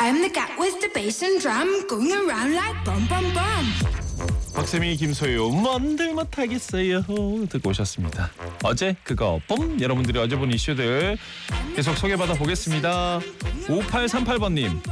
I'm the cat with the bass and drum going around like bum bum bum. 박세미 김소유 뭔들 못하겠어요 듣고 오셨습니다. 어제 그거 뿜 여러분들이 어제 본 이슈들 계속 소개받아 보겠습니다. 5838번님